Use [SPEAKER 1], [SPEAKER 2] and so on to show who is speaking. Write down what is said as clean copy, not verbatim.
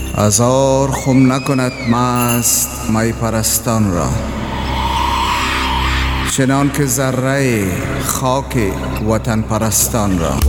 [SPEAKER 1] هزار خم نکند مست می پرستان را، چنان که ذره خاک وطن پرستان را.